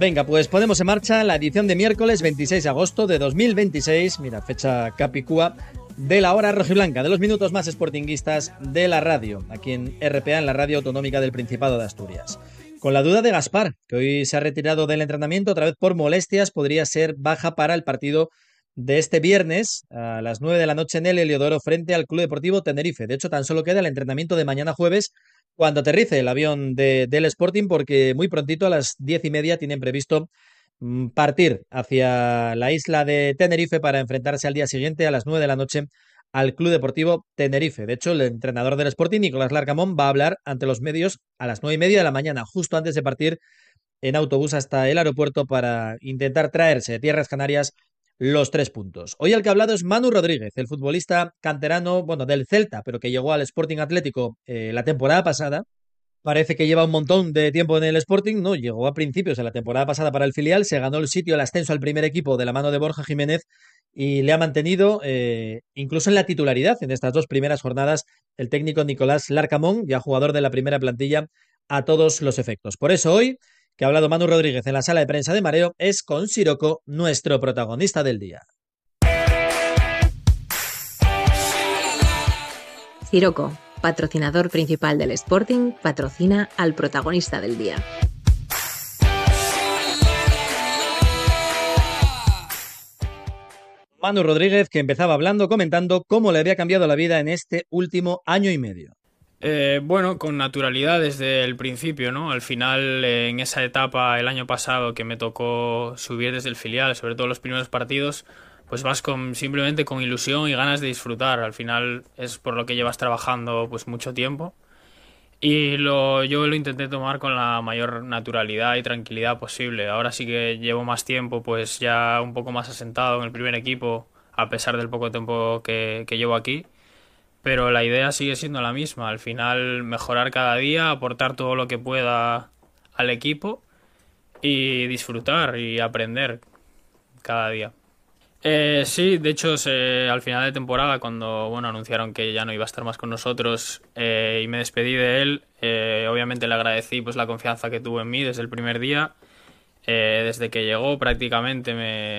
Venga, pues ponemos en marcha la edición de miércoles 26 de agosto de 2026, mira, fecha capicúa, de la hora rojiblanca, de los minutos más sportinguistas de la radio, aquí en RPA, en la radio autonómica del Principado de Asturias. Con la duda de Gaspar, que hoy se ha retirado del entrenamiento otra vez por molestias, podría ser baja para el partido de este viernes a las 9 de la noche en el Heliodoro frente al Club Deportivo Tenerife. De hecho, tan solo queda el entrenamiento de mañana jueves cuando aterrice el avión del Sporting, porque muy prontito a las 10:30 tienen previsto partir hacia la isla de Tenerife para enfrentarse al día siguiente a las 9 de la noche al Club Deportivo Tenerife. De hecho, el entrenador del Sporting, Nicolás Larcamón, va a hablar ante los medios a las 9:30 de la mañana, justo antes de partir en autobús hasta el aeropuerto para intentar traerse de tierras canarias los 3 puntos. Hoy el que ha hablado es Manu Rodríguez, el futbolista canterano, bueno, del Celta, pero que llegó al Sporting Atlético la temporada pasada. Parece que lleva un montón de tiempo en el Sporting, ¿no? Llegó a principios de la temporada pasada para el filial, se ganó el sitio, el ascenso al primer equipo de la mano de Borja Jiménez y le ha mantenido incluso en la titularidad en estas 2 primeras jornadas el técnico Nicolás Larcamón, ya jugador de la primera plantilla a todos los efectos. Por eso hoy, que ha hablado Manu Rodríguez en la sala de prensa de Mareo, es con Siroco nuestro protagonista del día. Siroco, patrocinador principal del Sporting, patrocina al protagonista del día. Manu Rodríguez, que empezaba hablando, comentando cómo le había cambiado la vida en este último año y medio. Bueno, con naturalidad desde el principio, ¿no? Al final, en esa etapa el año pasado que me tocó subir desde el filial, sobre todo los primeros partidos, pues vas simplemente con ilusión y ganas de disfrutar. Al final es por lo que llevas trabajando pues mucho tiempo. Y yo lo intenté tomar con la mayor naturalidad y tranquilidad posible. Ahora sí que llevo más tiempo, pues ya un poco más asentado en el primer equipo, a pesar del poco tiempo que llevo aquí. Pero la idea sigue siendo la misma. Al final, mejorar cada día, aportar todo lo que pueda al equipo y disfrutar y aprender cada día. Sí, de hecho, al final de temporada, cuando anunciaron que ya no iba a estar más con nosotros y me despedí de él, obviamente le agradecí pues la confianza que tuvo en mí desde el primer día. Desde que llegó prácticamente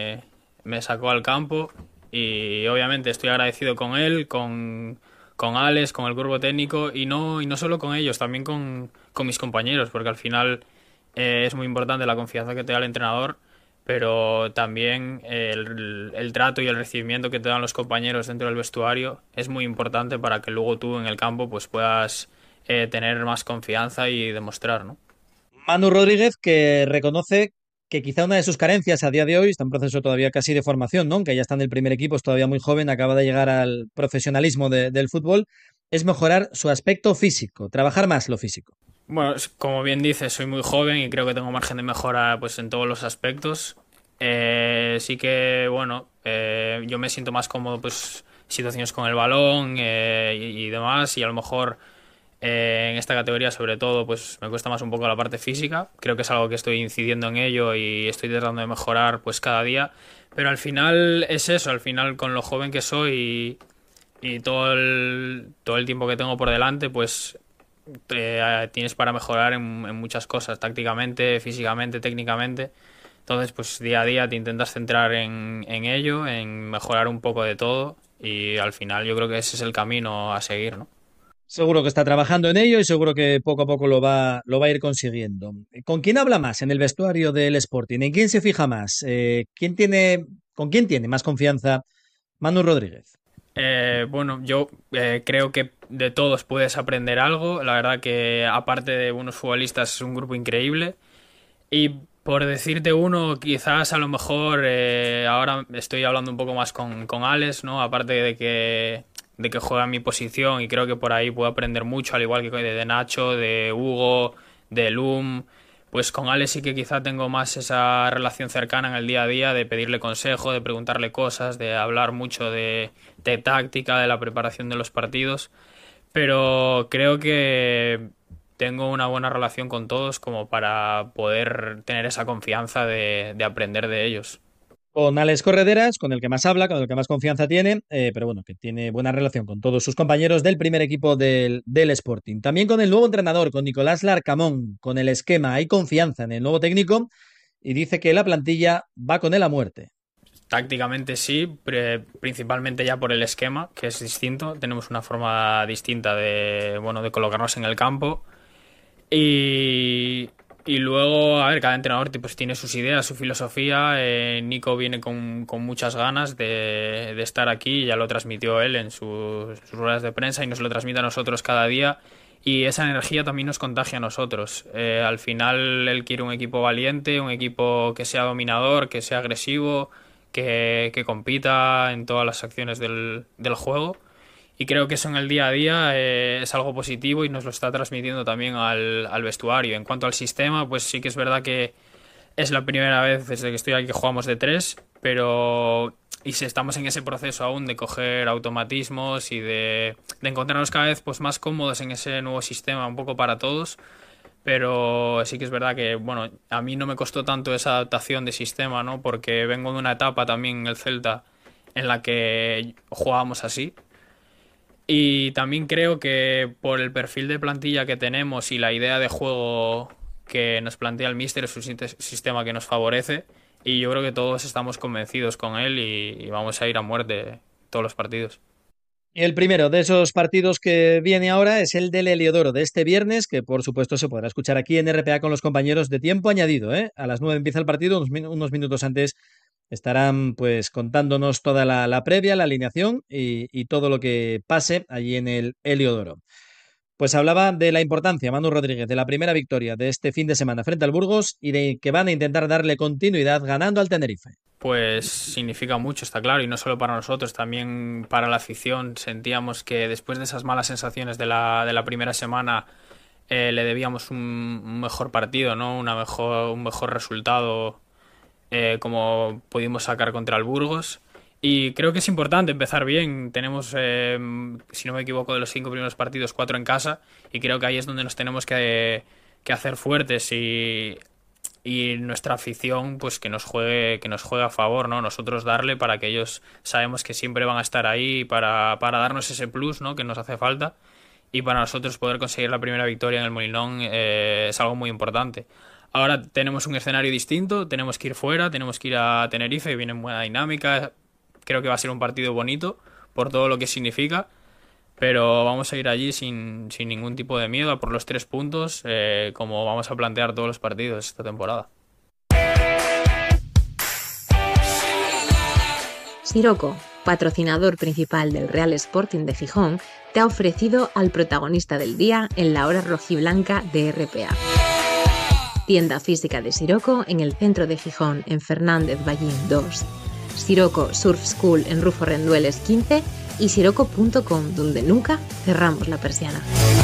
me sacó al campo y obviamente estoy agradecido con él, con Alex, con el cuerpo técnico y no solo con ellos, también con mis compañeros, porque al final es muy importante la confianza que te da el entrenador, pero también el trato y el recibimiento que te dan los compañeros dentro del vestuario es muy importante para que luego tú en el campo pues puedas tener más confianza y demostrar, ¿no? Manu Rodríguez, que reconoce que quizá una de sus carencias a día de hoy, está en proceso todavía casi de formación, ¿no? Aunque ya está en el primer equipo, es todavía muy joven, acaba de llegar al profesionalismo del fútbol, es mejorar su aspecto físico, trabajar más lo físico. Bueno, como bien dices, soy muy joven y creo que tengo margen de mejora pues en todos los aspectos. Sí que, yo me siento más cómodo pues situaciones con el balón y demás, y a lo mejor en esta categoría sobre todo pues me cuesta más un poco la parte física. Creo que es algo que estoy incidiendo en ello y estoy tratando de mejorar pues cada día, pero al final es eso, al final con lo joven que soy y todo el tiempo que tengo por delante pues tienes para mejorar en muchas cosas, tácticamente, físicamente, técnicamente. Entonces pues día a día te intentas centrar en ello, en mejorar un poco de todo, y al final yo creo que ese es el camino a seguir, ¿no? Seguro que está trabajando en ello y seguro que poco a poco lo va a ir consiguiendo. ¿Con quién habla más en el vestuario del Sporting? ¿En quién se fija más? ¿Con quién tiene más confianza Manu Rodríguez? Yo creo que de todos puedes aprender algo. La verdad que aparte de unos futbolistas es un grupo increíble. Y por decirte uno, quizás a lo mejor ahora estoy hablando un poco más con Alex, ¿no? Aparte de que juega en mi posición, y creo que por ahí puedo aprender mucho, al igual que de Nacho, de Hugo, de Lum. Pues con Alex sí que quizá tengo más esa relación cercana en el día a día, de pedirle consejo, de preguntarle cosas, de hablar mucho de táctica, de la preparación de los partidos. Pero creo que tengo una buena relación con todos como para poder tener esa confianza de aprender de ellos. Con Alex Correderas, con el que más habla, con el que más confianza tiene, pero bueno, que tiene buena relación con todos sus compañeros del primer equipo del Sporting. También con el nuevo entrenador, con Nicolás Larcamón, con el esquema, hay confianza en el nuevo técnico y dice que la plantilla va con él a muerte. Tácticamente sí, principalmente ya por el esquema, que es distinto. Tenemos una forma distinta de colocarnos en el campo. Y luego, a ver, cada entrenador pues, tiene sus ideas, su filosofía. Nico viene con muchas ganas de estar aquí, ya lo transmitió él en sus ruedas de prensa y nos lo transmite a nosotros cada día. Y esa energía también nos contagia a nosotros. Al final él quiere un equipo valiente, un equipo que sea dominador, que sea agresivo, que compita en todas las acciones del juego. Y creo que eso en el día a día es algo positivo y nos lo está transmitiendo también al vestuario. En cuanto al sistema, pues sí que es verdad que es la primera vez desde que estoy aquí que jugamos de 3, pero y si estamos en ese proceso aún de coger automatismos y de encontrarnos cada vez pues, más cómodos en ese nuevo sistema, un poco para todos. Pero sí que es verdad que, bueno, a mí no me costó tanto esa adaptación de sistema, ¿no? Porque vengo de una etapa también en el Celta en la que jugábamos así. Y también creo que por el perfil de plantilla que tenemos y la idea de juego que nos plantea el míster es un sistema que nos favorece. Y yo creo que todos estamos convencidos con él y vamos a ir a muerte todos los partidos. Y el primero de esos partidos que viene ahora es el del Heliodoro de este viernes, que por supuesto se podrá escuchar aquí en RPA con los compañeros de tiempo añadido, ¿eh? A las 9 empieza el partido, unos minutos antes estarán pues contándonos toda la previa, la alineación y todo lo que pase allí en el Heliodoro. Pues hablaba de la importancia, Manu Rodríguez, de la primera victoria de este fin de semana frente al Burgos y de que van a intentar darle continuidad ganando al Tenerife. Pues significa mucho, está claro, y no solo para nosotros, también para la afición. Sentíamos que después de esas malas sensaciones de la primera semana le debíamos un mejor partido, ¿no? Un mejor resultado como pudimos sacar contra el Burgos. Y creo que es importante empezar bien. Tenemos, si no me equivoco, de los 5 primeros partidos, 4 en casa, y creo que ahí es donde nos tenemos que hacer fuertes y nuestra afición pues que nos juegue a favor, ¿no? Nosotros darle para que ellos sabemos que siempre van a estar ahí para darnos ese plus, ¿no? Que nos hace falta, y para nosotros poder conseguir la primera victoria en el Molinón es algo muy importante. Ahora tenemos un escenario distinto, tenemos que ir fuera, tenemos que ir a Tenerife, viene en buena dinámica, creo que va a ser un partido bonito por todo lo que significa. Pero vamos a ir allí sin ningún tipo de miedo a por los 3 puntos, como vamos a plantear todos los partidos esta temporada. Siroco, patrocinador principal del Real Sporting de Gijón, te ha ofrecido al protagonista del día en la hora rojiblanca de RPA. Tienda física de Siroco en el centro de Gijón, en Fernández Ballín 2. Siroco Surf School en Rufo Rendueles 15 y siroco.com, donde nunca cerramos la persiana.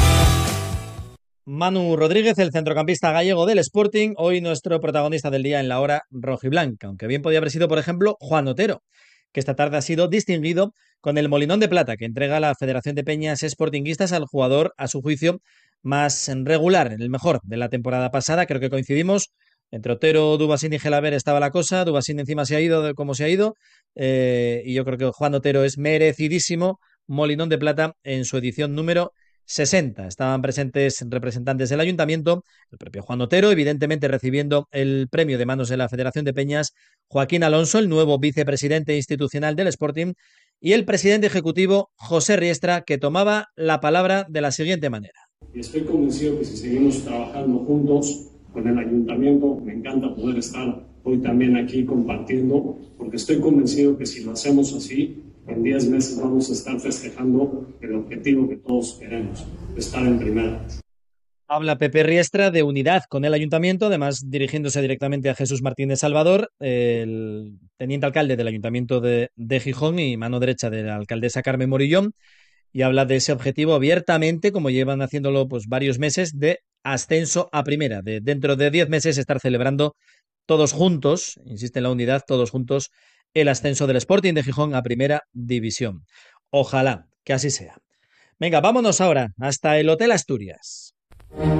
Manu Rodríguez, el centrocampista gallego del Sporting, hoy nuestro protagonista del día en la hora rojiblanca, aunque bien podía haber sido, por ejemplo, Juan Otero, que esta tarde ha sido distinguido con el Molinón de Plata que entrega la Federación de Peñas Sportinguistas al jugador, a su juicio, más regular, el mejor de la temporada pasada. Creo que coincidimos. Entre Otero, Dubasín y Gelaber estaba la cosa. Dubasín encima se ha ido como se ha ido. Y yo creo que Juan Otero es merecidísimo Molinón de Plata en su edición número 60. Estaban presentes representantes del ayuntamiento, el propio Juan Otero, evidentemente recibiendo el premio de manos de la Federación de Peñas, Joaquín Alonso, el nuevo vicepresidente institucional del Sporting, y el presidente ejecutivo, José Riestra, que tomaba la palabra de la siguiente manera. Y estoy convencido que si seguimos trabajando juntos con el ayuntamiento, me encanta poder estar hoy también aquí compartiendo, porque estoy convencido que si lo hacemos así, en 10 meses vamos a estar festejando el objetivo que todos queremos, estar en primera. Habla Pepe Riestra de unidad con el ayuntamiento, además dirigiéndose directamente a Jesús Martínez Salvador, el teniente alcalde del ayuntamiento de Gijón y mano derecha de la alcaldesa Carmen Morillón, y habla de ese objetivo abiertamente, como llevan haciéndolo pues varios meses, de ascenso a primera, de dentro de 10 meses estar celebrando todos juntos, insiste en la unidad, todos juntos, el ascenso del Sporting de Gijón a primera división. Ojalá que así sea. Venga, vámonos ahora hasta el Hotel Asturias.